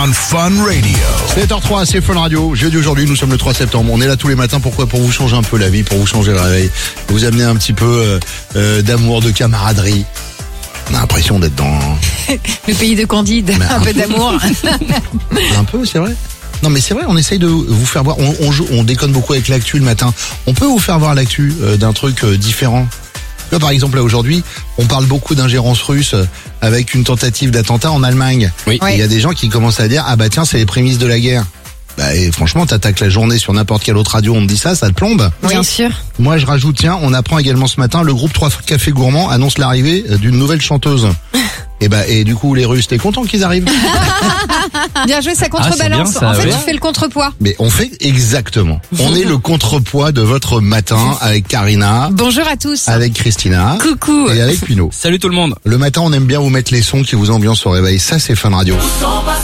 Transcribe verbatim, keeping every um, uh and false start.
on Fun Radio. sept heures trois, c'est Fun Radio. Jeudi aujourd'hui, nous sommes le trois septembre. On est là tous les matins. Pourquoi ? Pour vous changer un peu la vie, pour vous changer le réveil, pour vous amener un petit peu euh, euh, d'amour, de camaraderie. On a l'impression d'être dans... Le pays de Candide, Mais un peu d'amour. Un peu, c'est vrai. Non mais c'est vrai, on essaye de vous faire voir, on, on, joue, on déconne beaucoup avec l'actu le matin. On peut vous faire voir l'actu euh, d'un truc euh, différent. Là, par exemple, là aujourd'hui, on parle beaucoup d'ingérence russe euh, avec une tentative d'attentat en Allemagne. Oui. Il y a des gens qui commencent à dire, ah bah tiens, c'est les prémices de la guerre. Bah et franchement, t'attaques la journée sur n'importe quelle autre radio, on te dit ça, ça te plombe. Bien sûr. Moi, je rajoute, tiens, on apprend également ce matin, le groupe trois Cafés Gourmands annonce l'arrivée d'une nouvelle chanteuse. Et bah et du coup, les Russes, t'es content qu'ils arrivent ? Bien joué, ça contrebalance. Ah, c'est bien, ça, en fait, ouais. tu fais le contrepoids. Mais on fait exactement. On est le contrepoids de votre matin avec Karina, Bonjour à tous. avec Christina Coucou. et avec Pino. Salut tout le monde. Le matin, on aime bien vous mettre les sons qui vous ambiancent au réveil. Ça, c'est Fun Radio.